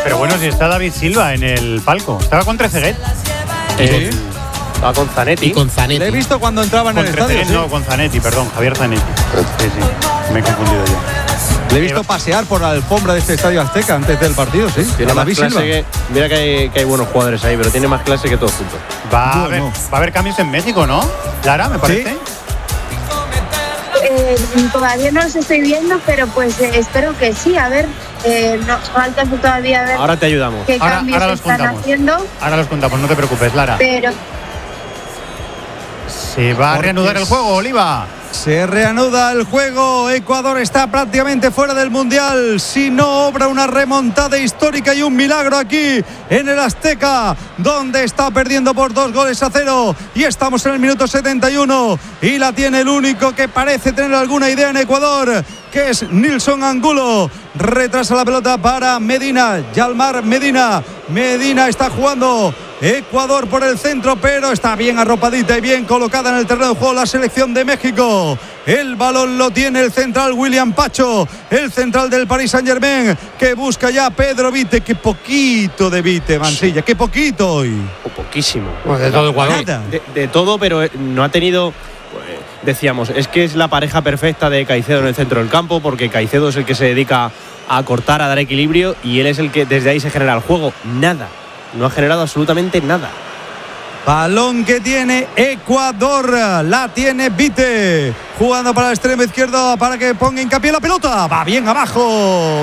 Pero bueno, si está David Silva en el palco. Estaba con Trezeguet. Estaba con Zanetti. Y con Zanetti. Le he visto cuando entraba en el estadio. No, con Zanetti, perdón, Javier Zanetti. Sí, me he confundido yo. Le he visto pasear por la alfombra de este Estadio Azteca antes del partido, sí. Tiene más David clase Silva. mira que hay buenos jugadores ahí, pero tiene más clase que todos juntos. Va a haber cambios en México, ¿no? Lara, me parece. ¿Sí? Todavía no los estoy viendo, pero pues espero que sí. A ver, nos falta todavía ver Ahora te ayudamos. qué cambios ahora los están contamos. haciendo. Ahora los contamos, no te preocupes, Lara. Pero ¿Se va a reanudar el juego, Oliva? Se reanuda el juego. Ecuador está prácticamente fuera del Mundial. Si no obra una remontada histórica y un milagro aquí en el Azteca, donde está perdiendo por 2-0. Y estamos en el minuto 71. Y la tiene el único que parece tener alguna idea en Ecuador, que es Nilson Angulo. Retrasa la pelota para Medina. Yalmar Medina. Medina está jugando Ecuador por el centro, pero está bien arropadita y bien colocada en el terreno de juego la selección de México. El balón lo tiene el central William Pacho, el central del Paris Saint-Germain, que busca ya a Pedro Vite. Qué poquito de Vite, Mansilla, qué poquito hoy. O poquísimo. Bueno, de todo Ecuador. De todo, pero no ha tenido. Decíamos, es que es la pareja perfecta de Caicedo en el centro del campo, porque Caicedo es el que se dedica a cortar, a dar equilibrio, y él es el que desde ahí se genera el juego. Nada. No ha generado absolutamente nada. Balón que tiene Ecuador, la tiene Vite, jugando para el extremo izquierdo para que ponga hincapié en la pelota. Va bien abajo,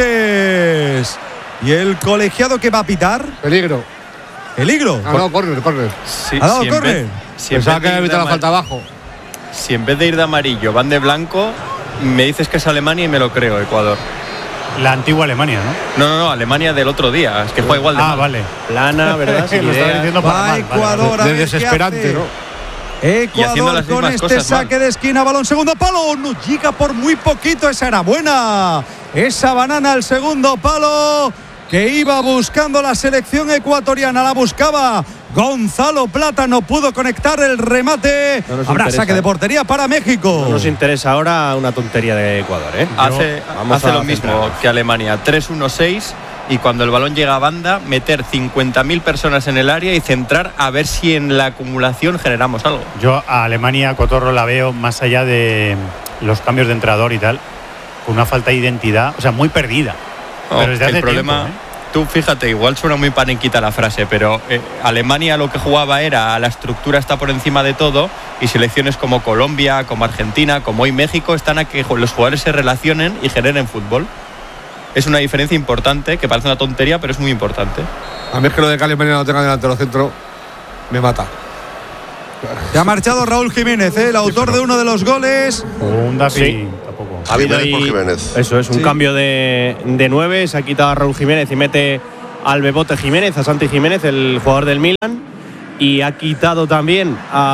Montes. ¿Y el colegiado que va a pitar? Peligro. ¿Peligro? Ah, no, córner. Sí, ¿Ha dado si en córner? vez- si en Pensaba vez que de había ir de evitado la ama- falta abajo. Si en vez de ir de amarillo van de blanco, me dices que es Alemania y me lo creo, Ecuador. La antigua Alemania, ¿no? No, Alemania del otro día. Es que juega igual de mal. Vale. Plana, ¿verdad? Sin Lo estaba idea. diciendo para Va mal. Ecuador a De ver qué desesperante, hace. ¿no? Y haciendo Ecuador las con mismas este cosas saque mal. de esquina, balón segundo palo, no llega por muy poquito, esa era buena. Esa banana al segundo palo que iba buscando la selección ecuatoriana, la buscaba Gonzalo Plata, no pudo conectar el remate. No nos Habrá interesa, saque de portería para México. No nos interesa ahora una tontería de Ecuador, ¿eh? Vamos Hace a lo mismo centrarnos. que Alemania, 3-1-6, y cuando el balón llega a banda, meter 50.000 personas en el área y centrar a ver si en la acumulación generamos algo. Yo a Alemania, Cotorro, la veo más allá de los cambios de entrenador y tal, con una falta de identidad, o sea, muy perdida. Pero desde hace el problema, tiempo, tú fíjate, igual suena muy paniquita la frase, pero Alemania lo que jugaba era la estructura está por encima de todo, y selecciones como Colombia, como Argentina, como hoy México, están a que los jugadores se relacionen y generen fútbol. Es una diferencia importante, que parece una tontería, pero es muy importante. A mí es que lo de que Alemania no tenga delantero centro me mata. Se ha marchado Raúl Jiménez, el autor de uno de los goles. Un Dafi, Sí. tampoco. Ha habido Jiménez por ahí, Jiménez. eso es, un Sí. cambio de 9, se ha quitado a Raúl Jiménez y mete al Bebote Jiménez, a Santi Jiménez, el jugador del Milan, y ha quitado también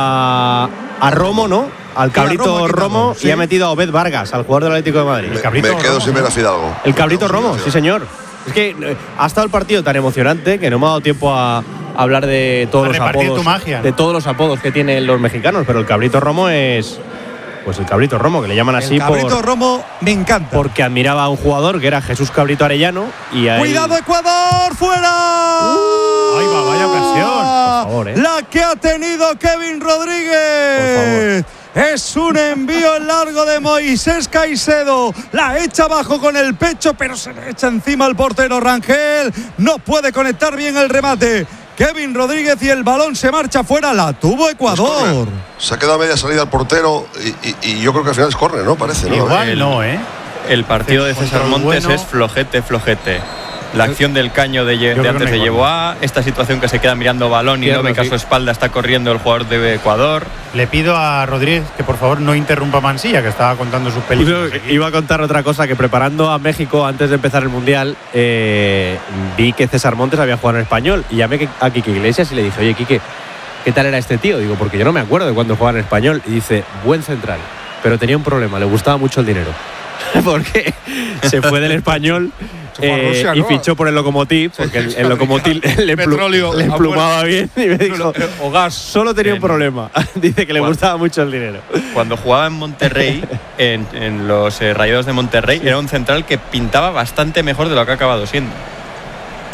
a Romo, ¿no? Al cabrito Romo ha quitado, Romo, sí. y ha metido a Obed Vargas, al jugador del Atlético de Madrid. El cabrito Me quedo Romo, sin ver a Fidalgo. El cabrito Romo, sí señor. Es que ha estado el partido tan emocionante que no me ha dado tiempo a hablar de todos A los repartir apodos, tu magia, ¿no? de todos los apodos que tienen los mexicanos, pero el cabrito Romo es, pues el cabrito Romo, que le llaman así El cabrito por, Romo me encanta. porque admiraba a un jugador que era Jesús Cabrito Arellano y a él- ¡Cuidado, Ecuador! ¡Fuera! Ahí va, vaya ocasión. Por favor, ¿eh? La que ha tenido Kevin Rodríguez. Es un envío largo de Moisés Caicedo. La echa abajo con el pecho, pero se le echa encima el portero Rangel. No puede conectar bien el remate. Kevin Rodríguez y el balón se marcha fuera. La tuvo Ecuador. Se ha quedado a media salida el portero y yo creo que al final es córner, ¿no? Parece, ¿no? Igual no, ¿eh? El partido de César Control Montes bueno. es flojete. La acción del caño de creo que antes no hay de gol. llevó a esta situación que se queda mirando balón y no ve que a su espalda está corriendo el jugador de Ecuador. Le pido a Rodríguez que por favor no interrumpa a Mansilla, que estaba contando sus películas. aquí. Iba a contar otra cosa, que preparando a México antes de empezar el Mundial, vi que César Montes había jugado en español y llamé a Quique Iglesias y le dije, oye, Quique, ¿qué tal era este tío? Digo, porque yo no me acuerdo de cuando jugaba en español. Y dice, buen central, pero tenía un problema, le gustaba mucho el dinero. Porque se fue del español fue a Rusia, y ¿no? fichó por el Lokomotiv, porque el Lokomotiv le Petróleo emplumaba bien y me dijo, o gas. solo tenía un problema. Dice que le gustaba mucho el dinero. Cuando jugaba en Monterrey, en los Rayados de Monterrey, era un central que pintaba bastante mejor de lo que ha acabado siendo.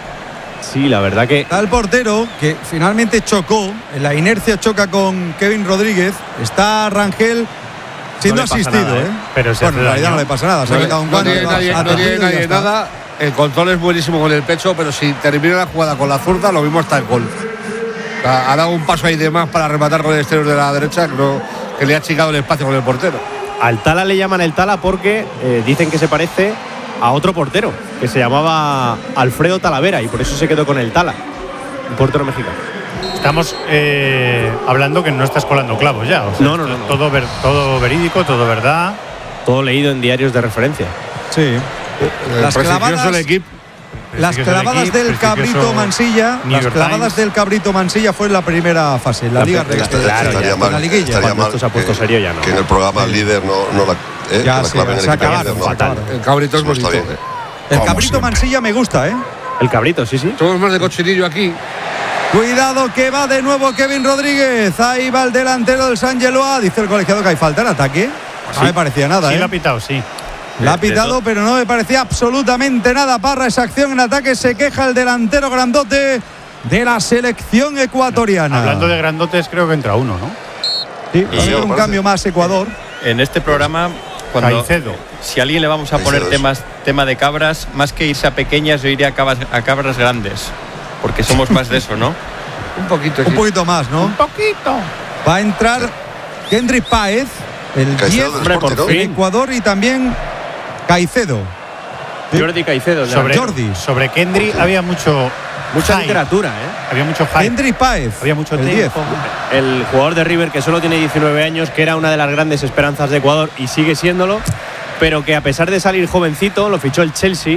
Sí, la verdad que Está el portero que finalmente chocó, en la inercia choca con Kevin Rodríguez. Está Rangel siendo No le pasa asistido, nada, ¿eh? Pero se bueno, en hace realidad daño. no le pasa nada. Se ha quitado un No guante, tiene lo ha nadie, no atendido tiene y ya nadie está. nada. El control es buenísimo con el pecho, pero si termina la jugada con la zurda, lo mismo hasta el gol. O sea, ha dado un paso ahí de más para rematar con el exterior de la derecha, que le ha achicado el espacio con el portero. al Tala le llaman el Tala porque dicen que se parece a otro portero que se llamaba Alfredo Talavera y por eso se quedó con el Tala, un portero mexicano. Estamos hablando que no estás colando clavos ya. O sea, No. Todo verídico, todo verdad. Todo leído en diarios de referencia. Sí. Las clavadas, del equipo. las clavadas del Cabrito Mansilla, New las York clavadas Times. del Cabrito Mansilla fue en la primera fase, en la Liga Claro, Estaría en mal, la liguilla. estaría Cuando mal esto se ha puesto serio ya no. que en el programa líder no la, que Ya la sí, clave en el se equipo acabaron, líder, no. fatal. El cabrito es Eso no está bonito. bien. El Como Cabrito siempre. Mansilla me gusta, ¿eh? El Cabrito, sí. Somos más de cochinillo aquí. Cuidado que va de nuevo Kevin Rodríguez. Ahí va el delantero del San Geloa. Dice el colegiado que hay falta en ataque. No me parecía nada, Sí, ¿eh? lo ha pitado, sí. La ha pitado, pero no me parecía absolutamente nada. Parra esa acción en ataque. Se queja el delantero grandote de la selección ecuatoriana. Hablando de grandotes, creo que entra uno, ¿no? Sí, va a haber un parece. cambio más Ecuador. En este programa, cuando Caicedo. si a alguien le vamos a poner Caicedo, tema de cabras, más que irse a pequeñas, yo iría a cabras grandes, porque somos más de eso, ¿no? Un poquito. Un poquito más, ¿no? Un poquito. Va a entrar Kendrick Páez, el 10 Caicedo del hombre, Sporting, por ¿no? en Ecuador, y también Caicedo. Sí. Jordi Caicedo. Sobre Kendry había mucha Mucha literatura, ¿eh? Había mucho hype. Kendrick Páez. Había mucho el tiempo. 10. El jugador de River que solo tiene 19 años, que era una de las grandes esperanzas de Ecuador y sigue siéndolo, pero que a pesar de salir jovencito, lo fichó el Chelsea.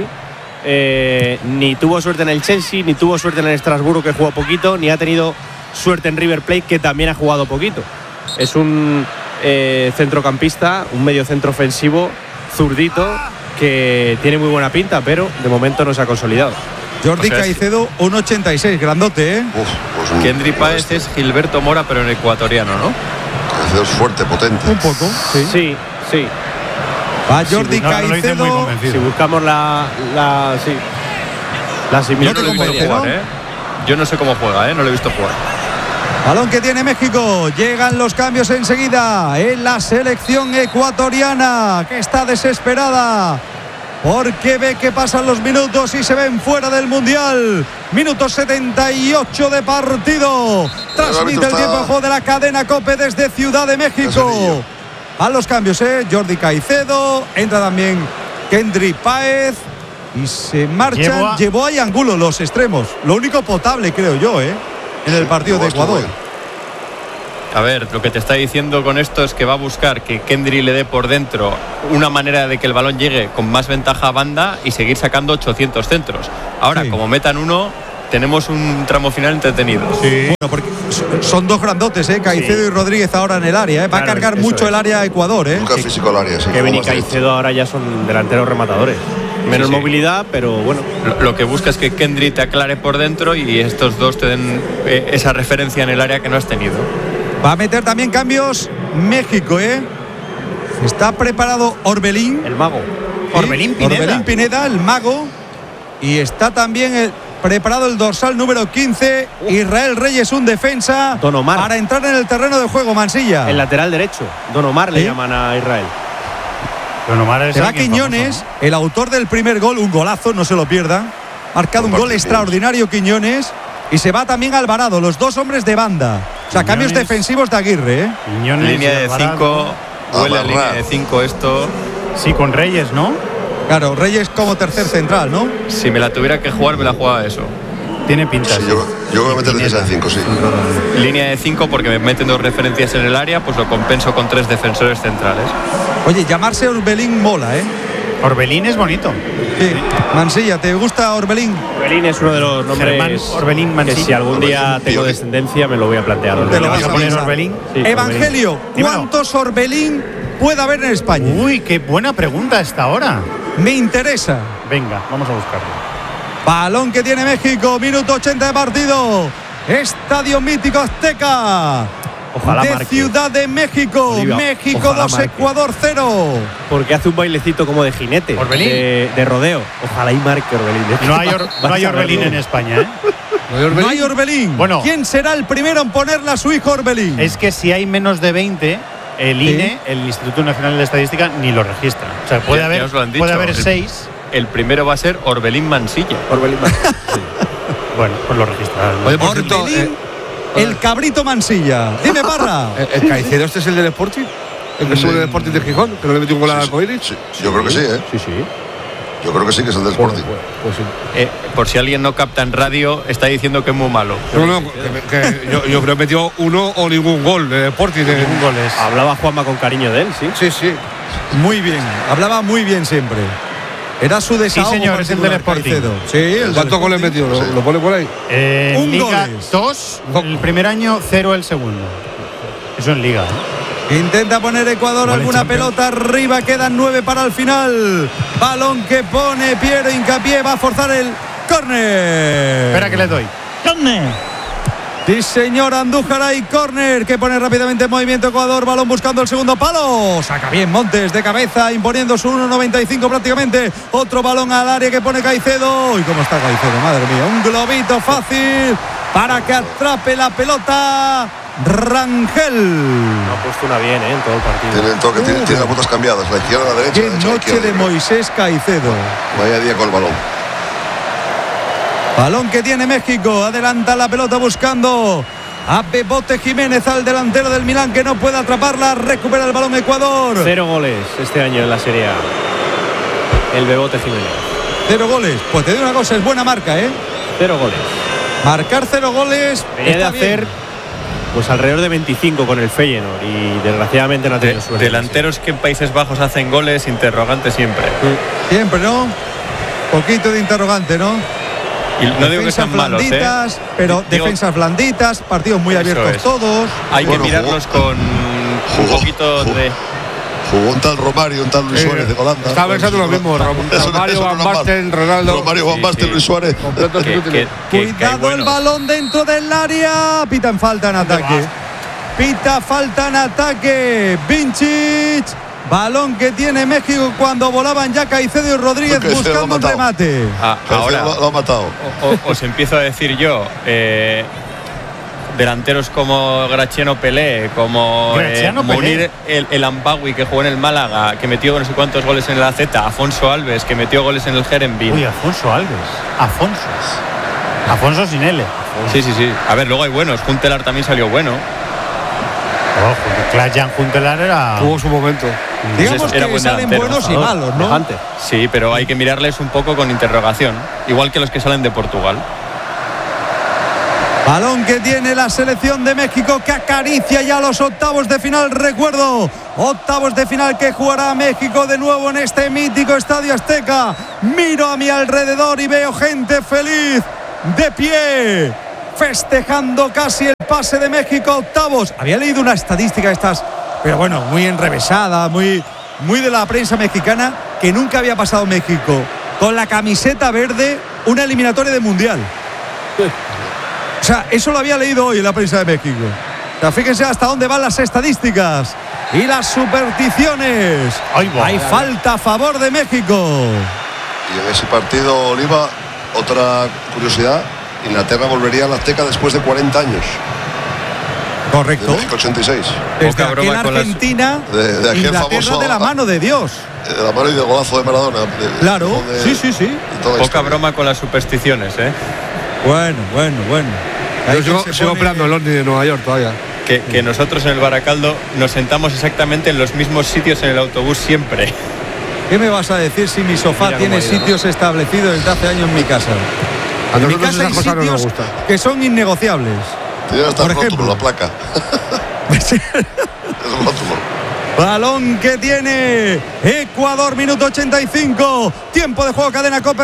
Ni tuvo suerte en el Chelsea, ni tuvo suerte en el Estrasburgo, que jugó poquito, ni ha tenido suerte en River Plate, que también ha jugado poquito. Es un centrocampista, un mediocentro ofensivo, zurdito, que tiene muy buena pinta, pero de momento no se ha consolidado. Jordi O sea, Caicedo, 1,86, grandote, ¿eh? Uf, pues un- Kendry Páez es Gilberto Mora, pero en ecuatoriano, ¿no? Caicedo es fuerte, potente. Un poco, sí. Sí. Va Jordi No, lo dice muy Caicedo. convencido. Si buscamos la Yo similitud. no lo he visto convence, jugar, ¿no? ¿eh? Yo no sé cómo juega, ¿eh? No lo he visto jugar. Balón que tiene México. Llegan los cambios enseguida en la selección ecuatoriana, que está desesperada porque ve que pasan los minutos y se ven fuera del Mundial. Minuto 78 de partido. Transmite el tiempo de juego de la cadena COPE desde Ciudad de México. A los cambios, Jordi Caicedo. Entra también Kendrick Páez. Y se marchan. Llevó a Angulo los extremos. Lo único potable, creo yo, en el partido de Ecuador. A ver, lo que te está diciendo con esto es que va a buscar que Kendry le dé por dentro una manera de que el balón llegue con más ventaja a banda y seguir sacando 800 centros. Ahora, Sí. como metan uno, tenemos un tramo final entretenido. Sí. Bueno, porque son dos grandotes, Caicedo y Rodríguez ahora en el área. Va a Claro, cargar eso mucho es. el área a Ecuador. Nunca físico al área, sí. Kevin y como más directo. Caicedo ahora ya son delanteros rematadores. Menos Sí, sí. movilidad, pero bueno. Lo que busca es que Kendry te aclare por dentro y estos dos te den esa referencia en el área que no has tenido. Va a meter también cambios México, Está preparado Orbelín. El mago. Orbelín Pineda. Orbelín Pineda, el mago. Y está también preparado el dorsal número 15, Israel Reyes, un defensa. Don Omar. Para entrar en el terreno de juego, Mansilla. El lateral derecho. Don Omar le ¿Sí? llaman a Israel. Don Omar es Será alguien Quiñones, famoso, el autor del primer gol, un golazo, no se lo pierda. Marcado un Buen gol partido. extraordinario Quiñones. Y se va también Alvarado, los dos hombres de banda. O sea, Quiñones. cambios defensivos de Aguirre, ¿no? Quiñones, Línea de Alvarado. 5, huele a Amarrar. línea de 5 esto. Sí, con Reyes, ¿no? Claro, Reyes como tercer central, ¿no? Si me la tuviera que jugar, me la jugaba eso. Tiene pinta. Sí, sí. yo voy a meter defensa de 5, sí. Línea de 5 porque me meten dos referencias en el área, pues lo compenso con 3 defensores centrales. Oye, llamarse Orbelín mola, Orbelín es bonito. Sí. Mansilla, ¿te gusta Orbelín? Orbelín es uno de los nombres Germán Orbelín que Mansilla. si algún día Orbelín, tengo tío. descendencia me lo voy a plantear. Te lo ¿Le vas vas a a poner pensar. Orbelín? Sí, Evangelio, Dímelo. ¿cuántos Orbelín puede haber en España? Uy, qué buena pregunta esta ahora. Me interesa. Venga, vamos a buscarlo. Balón que tiene México, minuto 80 de partido. Estadio Mítico Azteca. Ojalá de marque. Ciudad de México. Olivia, México ojalá 2, marque. Ecuador 0. Porque hace un bailecito como de jinete. Orbelín. De rodeo. Ojalá y marque Orbelín. No hay, no hay Vas a Orbelín verlo. en España, ¿eh? No hay Orbelín. Bueno. ¿Quién será el primero en ponerle a su hijo Orbelín? Es que si hay menos de 20, el INE, el Instituto Nacional de Estadística, ni lo registra. O sea, puede Ya os lo han dicho. puede haber 6. El primero va a ser Orbelín Mansilla. Orbelín marque. Sí. Bueno, pues lo registra. Oye, por cierto, Orbelín, el cabrito Mansilla. Dime, Parra. ¿el Caicedo este es el del Sporting? ¿El que sube del Sporting de Gijón? ¿Que no le metió un gol al Arcoiris? Sí, yo creo que sí, ¿eh? Sí, sí. Yo creo que sí, que es el del Sporting. Pues sí. Por si alguien no capta en radio, está diciendo que es muy malo. No, yo creo que metió uno o ningún gol del Sporting. Ningún gol es. Hablaba Juanma con cariño de él, sí. Sí, sí. Muy bien. Hablaba muy bien siempre. Era su desahogo. señor, es el del particular, Sporting. Caicedo. Sí, el del ¿Cuántos goles Sporting. metió? Sí. ¿Lo pone por ahí? En Un Liga goles. 2, el primer año, 0 el segundo. Eso en Liga, ¿eh? Intenta poner Ecuador Igual en alguna Champions. pelota arriba, quedan 9 para el final. Balón que pone Piero Hincapié, va a forzar el córner. Espera que le doy. Sí, señor, Andújar ahí, córner que pone rápidamente en movimiento Ecuador, balón buscando el segundo palo. Saca bien Montes de cabeza, imponiendo su 1.95 prácticamente. Otro balón al área que pone Caicedo. ¿Y cómo está Caicedo? Madre mía, un globito fácil para que atrape la pelota Rangel. No ha puesto una bien, en todo el partido. Tiene el toque, tiene las botas cambiadas, la izquierda a la derecha. Qué la derecha a la noche izquierda. de Moisés Caicedo. Vaya día con el balón. Balón que tiene México, adelanta la pelota buscando a Bebote Jiménez, al delantero del Milán, que no puede atraparla, recupera el balón Ecuador. 0 goles este año en la Serie A. El Bebote Jiménez. 0 goles, pues te digo una cosa, es buena marca, ¿eh? 0 goles. Marcar 0 goles Venía de está hacer bien. pues alrededor de 25 con el Feyenoord y desgraciadamente no ha tenido suerte. Delanteros que en Países Bajos hacen goles, interrogante siempre. Siempre, ¿no? Poquito de interrogante, ¿no? Y no digo que Defensas sean malos, blanditas, pero Digo, defensas blanditas, partidos muy Eso abiertos es. todos. hay Bueno, que mirarlos con un jugó- poquito jugó- de... Jugó un tal Romario, un tal Luis Suárez de Holanda. Estaba pensando lo mismo. Romario, Van Basten, Ronaldo. Romario, Van Basten, sí. Luis Suárez. Completos que inútiles. hay Cuidado el buenos. balón dentro del área. Pita en falta en ataque. Pita falta en ataque. Vincic. Balón que tiene México cuando volaban ya Caicedo y Rodríguez Caicedo lo ha buscando un matado. remate. Ahora Lo ha matado. os empiezo a decir yo, delanteros como Graciano Pelé, como Graciano Munir el Ampawi, que jugó en el Málaga, que metió no sé cuántos goles en la Z, Afonso Alves, que metió goles en el Herenveen. Uy, Afonso Alves. Afonso sin L. Sí. A ver, luego hay buenos. Juntelar también salió bueno. Klaas-Jan Huntelaar era. Tuvo su momento. Digamos era que buen salen delantero, buenos y Jugador, malos, ¿no? semejante. Sí, pero hay que mirarles un poco con interrogación. Igual que los que salen de Portugal. Balón que tiene la selección de México, que acaricia ya los octavos de final. Recuerdo, octavos de final que jugará México de nuevo en este mítico Estadio Azteca. Miro a mi alrededor y veo gente feliz, de pie, festejando casi el pase de México a octavos. Había leído una estadística de estas, pero bueno, muy enrevesada, muy de la prensa mexicana, que nunca había pasado México con la camiseta verde una eliminatoria de Mundial. O sea, eso lo había leído hoy en la prensa de México. O sea, fíjense hasta dónde van las estadísticas y las supersticiones. Hay falta a favor de México. Y en ese partido, Oliva, otra curiosidad, Inglaterra volvería a la Azteca después de 40 años. De Correcto. México 86. Desde Poca broma aquel con las- Argentina, de aquel Inglaterra famoso- de la mano de Dios. De la mano y del golazo de Maradona. Claro, sí. y toda la Poca historia. broma con las supersticiones, ¿eh? Bueno. Ahí Yo que se sigo pone- esperando el Omni de Nueva York todavía. Que nosotros en el Baracaldo nos sentamos exactamente en los mismos sitios en el autobús siempre. ¿Qué me vas a decir si mi sofá Mira tiene cómo ha ido, sitios establecidos desde hace años en mi casa? A En mi nosotros casa hay esas cosas no nos sitios gustan. que son innegociables. Tiene hasta Por el rótulo, ejemplo. la placa. Es el rótulo. Balón que tiene Ecuador, minuto 85. Tiempo de juego, cadena Copa.